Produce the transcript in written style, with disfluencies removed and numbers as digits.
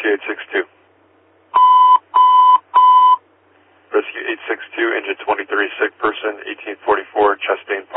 Rescue 862. Rescue 862, engine 23, sick person, 1844, Chastain